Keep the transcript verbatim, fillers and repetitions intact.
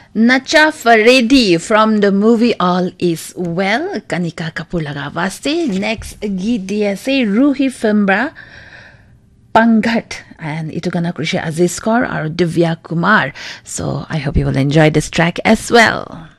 Nacha Faredi from the movie All Is Well, Kanika Kapoor laga vaste. Next गीत दिया से Ruhi फिल्मबा Pangat, and itu gana Krisha Aziz Kaur or Divya Kumar. So I hope you will enjoy this track as well.